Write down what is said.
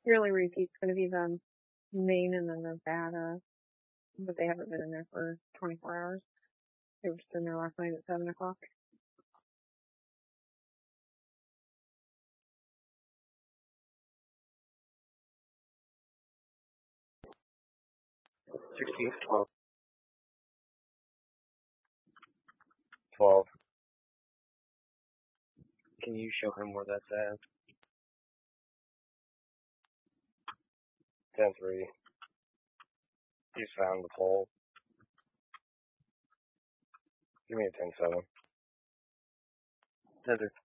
Yearly repeat's going to be the Maine and the Nevada, but they haven't been in there for 24 hours. They were just in there last night at 7 o'clock. $16, 12. 12. Can you show him where that's at? 10-3. He's found the pole. Give me a 10-7. 10-3.